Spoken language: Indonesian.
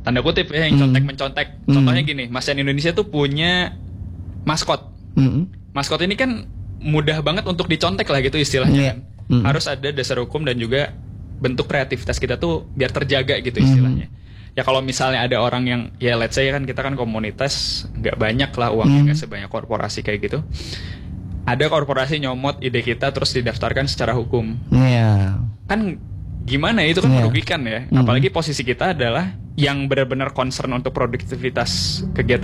tanda kutip ya, yang contek-mencontek. Contohnya gini, Macan Indonesia tuh punya maskot. Maskot ini kan mudah banget untuk dicontek lah gitu istilahnya kan. Harus ada dasar hukum dan juga bentuk kreativitas kita tuh biar terjaga gitu istilahnya. Ya kalau misalnya ada orang yang, ya let's say kan kita kan komunitas nggak banyak lah uangnya, nggak sebanyak korporasi kayak gitu. Ada korporasi nyomot ide kita terus didaftarkan secara hukum. Kan gimana ya, itu kan merugikan ya. Apalagi posisi kita adalah yang benar-benar concern untuk produktivitas kegiatan